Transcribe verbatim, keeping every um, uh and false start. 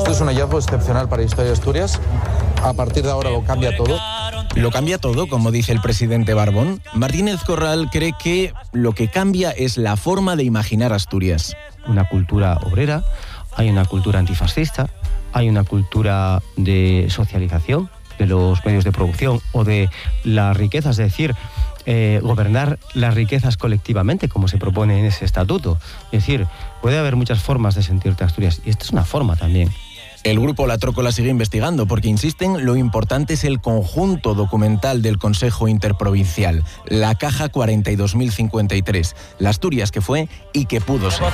Esto es un hallazgo excepcional para la historia de Asturias. A partir de ahora lo cambia todo. Lo cambia todo, como dice el presidente Barbón. Martínez Corral cree que lo que cambia es la forma de imaginar Asturias. Una cultura obrera, hay una cultura antifascista, hay una cultura de socialización de los medios de producción o de las riquezas, es decir, eh, gobernar las riquezas colectivamente, como se propone en ese estatuto. Es decir, puede haber muchas formas de sentirte Asturias, y esta es una forma también. El grupo La Trócola sigue investigando porque, insisten, lo importante es el conjunto documental del Consejo Interprovincial, la caja cuarenta y dos mil cincuenta y tres, la Asturias que fue y que pudo ser.